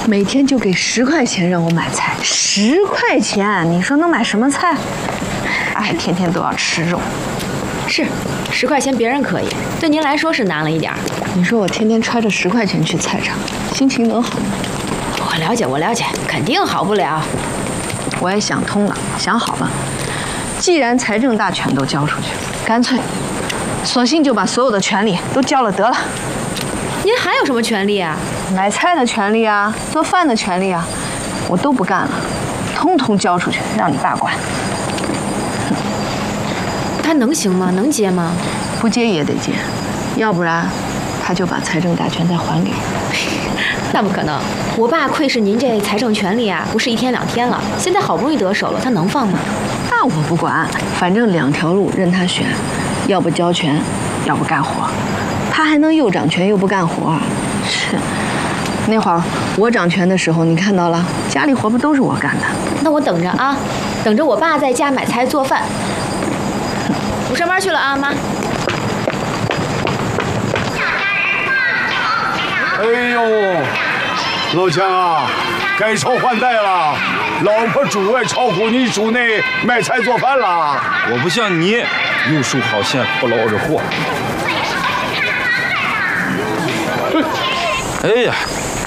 每天就给10块钱让我买菜，10块钱，你说能买什么菜？哎，天天都要吃肉。 是，10块钱别人可以，对您来说是难了一点。 你说我天天揣着10块钱去菜场，心情能好吗？ 我了解，肯定好不了。 我也想通了，想好了，既然财政大权都交出去，干脆，索性就把所有的权利都交了得了。 您还有什么权利啊？ 买菜的权利啊，做饭的权利啊，我都不干了，通通交出去，让你爸管。 他能行吗？能接吗？ 不接也得接，要不然他就把财政大权再还给你。 那不可能，我爸窥视您这财政权利啊，不是1天2天了，现在好不容易得手了，他能放吗？ 那我不管，反正2条路任他选，要不交权，要不干活。他还能又掌权又不干活？是。那会儿我掌权的时候，你看到了，家里活不都是我干的？ 那我等着啊，等着我爸在家买菜做饭。我上班去了啊，妈。 哎呦，老姜啊，改朝换代了，老婆主外，炒股你主内，买菜做饭了。 我不像你，游手好闲，不劳而获。哎呀，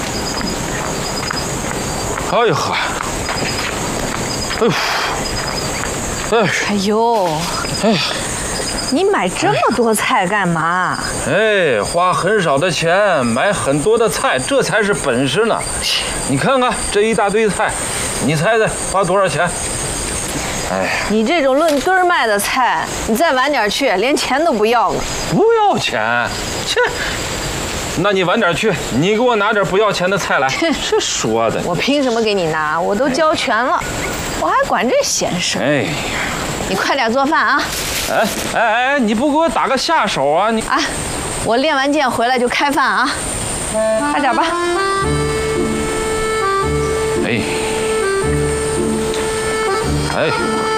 哎呀呵， 哎呦， 哎呀， 你买这么多菜干嘛？ 哎，花很少的钱买很多的菜，这才是本事呢。你看看这一大堆菜，你猜猜花多少钱？哎呀， 你这种论根卖的菜，你再晚点去，连钱都不要呢。 不要钱？切！那你晚点去，你给我拿点不要钱的菜来。这说的， 我凭什么给你拿？我都交权了，我还管这闲事？ 哎， 你快点做饭啊！ 哎，你不给我打个下手啊？你啊，我练完剑回来就开饭啊，快点吧。 哎，